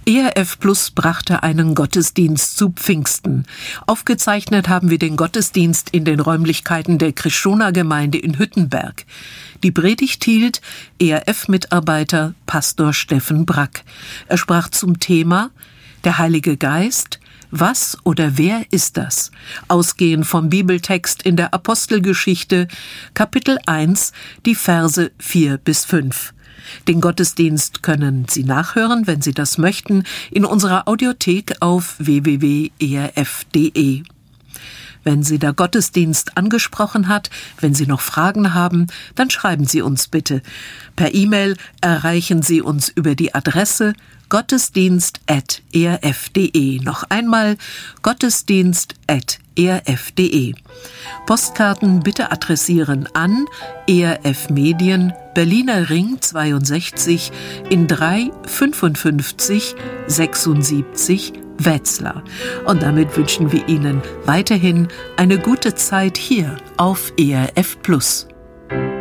ERF Plus brachte einen Gottesdienst zu Pfingsten. Aufgezeichnet haben wir den Gottesdienst in den Räumlichkeiten der Krishona-Gemeinde in Hüttenberg. Die Predigt hielt ERF-Mitarbeiter Pastor Steffen Brack. Er sprach zum Thema Der Heilige Geist. Was oder wer ist das? Ausgehend vom Bibeltext in der Apostelgeschichte, Kapitel 1, die Verse 4-5. Den Gottesdienst können Sie nachhören, wenn Sie das möchten, in unserer Audiothek auf www.erf.de. Wenn Sie der Gottesdienst angesprochen hat, wenn Sie noch Fragen haben, dann schreiben Sie uns bitte. Per E-Mail erreichen Sie uns über die Adresse gottesdienst@erf.de. Noch einmal gottesdienst@erf.de. Postkarten bitte adressieren an ERF Medien, Berliner Ring 62 in 35576 Wetzlar. Und damit wünschen wir Ihnen weiterhin eine gute Zeit hier auf ERF Plus.